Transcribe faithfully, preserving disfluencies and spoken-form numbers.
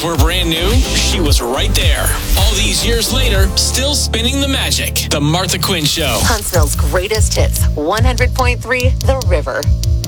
were brand new, she was right there. All these years later, still spinning the magic. The Martha Quinn Show. Huntsville's greatest hits, one hundred point three The River.